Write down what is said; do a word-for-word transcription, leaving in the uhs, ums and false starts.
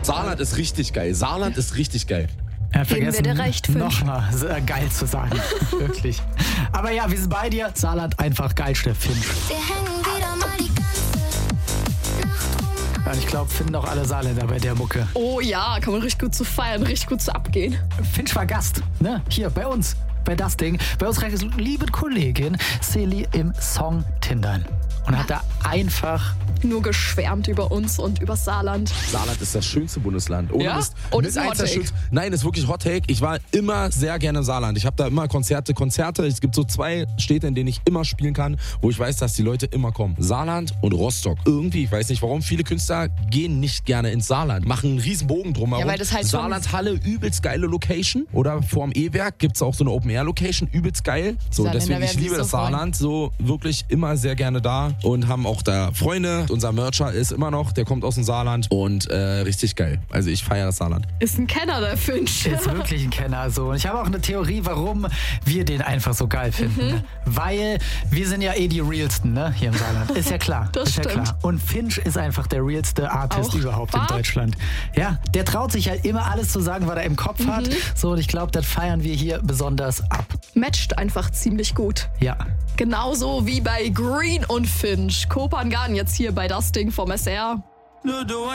Saarland ist richtig geil. Saarland ist richtig geil. Er hat vergessen, dir recht, Finch. nochmal äh, geil zu sagen. Wirklich. Aber ja, wir sind bei dir. Saarland einfach geilste, Finch. Wir hängen wieder mal die ganze Nacht rum. Und ich glaube, finden auch alle Saarländer bei der Mucke. Oh ja, kann man richtig gut zu feiern, richtig gut zu abgehen. Finch war Gast, ne? Hier bei uns, bei das Ding. Bei unserer lieben Kollegin Celi im Song Tindern. Und hat da einfach... Nur geschwärmt über uns und über Saarland. Saarland ist das schönste Bundesland. Ohne Ja? Mist. Oh, Mit das ist ein eins der Hot Take. schönsten- Nein, das ist wirklich Hot Take. Ich war immer sehr gerne im Saarland. Ich habe da immer Konzerte, Konzerte. Es gibt so zwei Städte, in denen ich immer spielen kann, wo ich weiß, dass die Leute immer kommen. Saarland und Rostock. Irgendwie, ich weiß nicht warum, viele Künstler gehen nicht gerne ins Saarland. Machen einen riesen Bogen drumherum. Ja, weil das halt schon- Saarlandhalle, übelst geile Location. Oder vorm E-Werk gibt es auch so eine Open-Air-Location, übelst geil. So, Saarländer deswegen, ich werden sich liebe so das freuen. Saarland. So wirklich immer sehr gerne da und haben auch da Freunde. Unser Mercher ist immer noch, der kommt aus dem Saarland und äh, richtig geil. Also ich feiere das Saarland. Ist ein Kenner, der Finch. Ist wirklich ein Kenner so. Und ich habe auch eine Theorie, warum wir den einfach so geil finden. Mhm. Weil wir sind ja eh die realsten, ne, hier im Saarland. Ist ja klar. Das ist ja stimmt. klar. Und Finch ist einfach der realste Artist Auch überhaupt wahr? in Deutschland. Ja, der traut sich halt immer alles zu sagen, was er im Kopf Mhm. hat. So, und ich glaube, das feiern wir hier besonders ab. Matcht einfach ziemlich gut. Ja. Genauso wie bei Green und Finch. Kopangan jetzt hier bei das Ding vom S R.